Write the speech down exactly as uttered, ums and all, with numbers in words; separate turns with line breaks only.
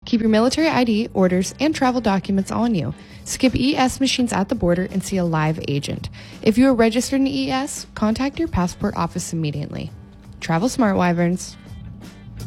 Keep your military I D, orders, and travel documents on you. Skip E S machines at the border and see a live agent. If you are registered in E S, contact your passport office immediately. Travel smart, Wyverns.